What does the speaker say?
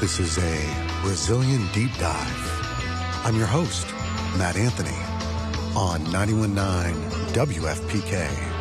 This is a Brazilian deep dive. I'm your host, Matt Anthony, on 91.9 WFPK.